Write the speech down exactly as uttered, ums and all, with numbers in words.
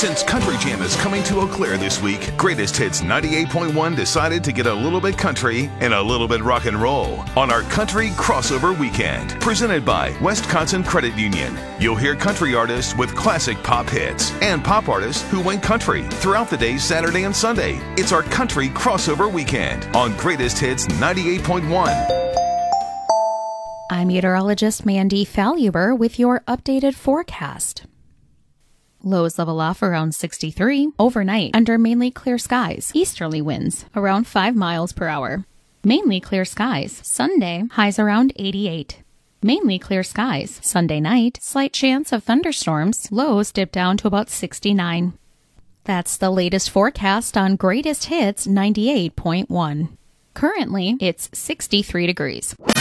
Since Country Jam is coming to Eau Claire this week, Greatest Hits ninety-eight point one decided to get a little bit country and a little bit rock and roll on our Country Crossover Weekend, presented by Wisconsin Credit Union. You'll hear country artists with classic pop hits and pop artists who went country throughout the day Saturday and Sunday. It's our Country Crossover Weekend on Greatest Hits ninety-eight point one. I'm meteorologist Mandy Faluber with your updated forecast. Lows level off around sixty-three. Overnight, under mainly clear skies. Easterly winds around five miles per hour. Mainly clear skies. Sunday, highs around eighty-eight. Mainly clear skies. Sunday night, slight chance of thunderstorms. Lows dip down to about sixty-nine. That's the latest forecast on Greatest Hits ninety-eight point one. Currently, it's sixty-three degrees.